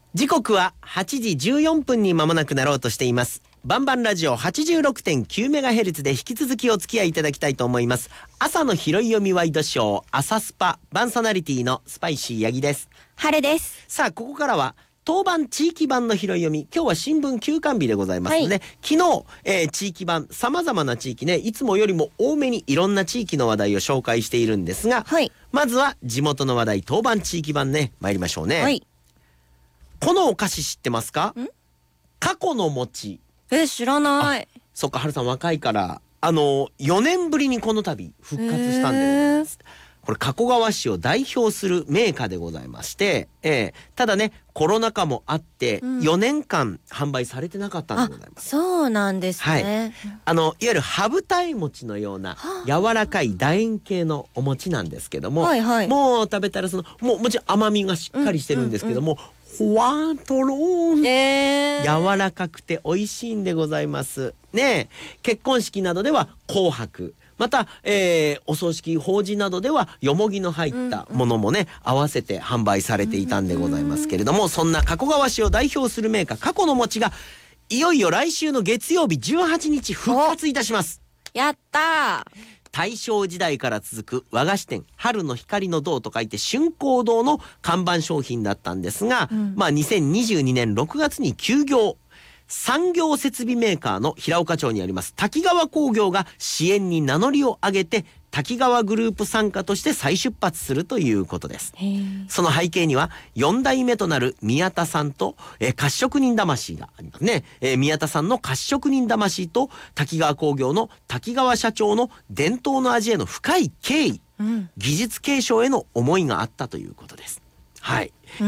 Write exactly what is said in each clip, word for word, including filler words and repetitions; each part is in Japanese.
時刻ははちじじゅうよんぷんに間もなくなろうとしています。バンバンラジオ はちじゅうろくてんきゅうメガヘルツ で引き続きお付き合いいただきたいと思います。朝の拾い読みワイドショー朝スパ、バンソナリティのスパイシーヤギです。 春です。 さあここからは当番地域版の拾い読み、今日は新聞休刊日でございますので、はい、昨日、えー、地域版さまざまな地域ね、いつもよりも多めにいろんな地域の話題を紹介しているんですが、はい、まずは地元の話題当番地域版ね、参りましょうね。はい、このお菓子知ってますか？ん？過去の餅。 え、知らない。 そっか、春さん若いからあのよねんぶりにこの度復活したんでございます。これ加古川市を代表する銘菓でございまして、えー、ただねコロナ禍もあってよねんかん販売されてなかったんでございます。 うん、そうなんですね。 はい、あのいわゆる羽二重餅のような柔らかい楕円形のお餅なんですけども、はいはい、もう食べたらそのもうもちろん甘みがしっかりしてるんですけども、うんうんうん、ほわーとろーん、えー、柔らかくて美味しいんでございますね。結婚式などでは紅白、また、えー、お葬式法事などではよもぎの入ったものもね、うんうん、合わせて販売されていたんでございますけれども、そんな加古川市を代表する銘菓過去の餅がいよいよ来週の月曜日じゅうはちにち復活いたします。 やったー。 大正時代から続く和菓子店春の光の堂と書いて春光堂の看板商品だったんですが、うん、まあにせんにじゅうにねんろくがつに休業。産業設備メーカーの平岡町にあります滝川工業が支援に名乗りを上げて滝川グループ傘下として再出発するということです。その背景にはよんだいめとなる宮田さんと、えー、菓子職人魂がありますね、えー、宮田さんの菓子職人魂と滝川工業の滝川社長の伝統の味への深い敬意、うん、技術継承への思いがあったということです。はい、うん、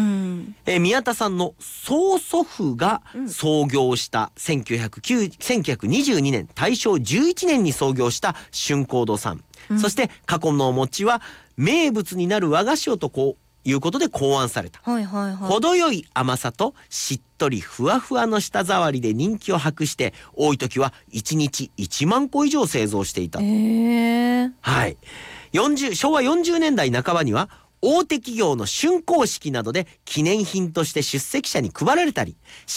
えー、宮田さんの曽祖父が創業したせんきゅうひゃくにじゅうにねん大正じゅういちねんに創業した春光堂さん、うん、そして過去のお餅は名物になる和菓子をとこういうことで考案された、はいはいはい、程よい甘さとしっとりふわふわの舌触りで人気を博して、多い時はいちにちいちまんこ以上製造していた、えーはい、よんじゅうしょうわよんじゅうねんだいなかばには大手企業の竣工式などで記念品として出席者に配られたり、